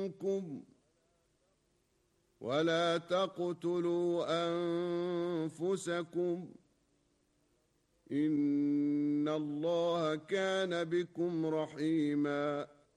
منكم ولا تقتلوا أنفسكم إن الله كان بكم رحيماً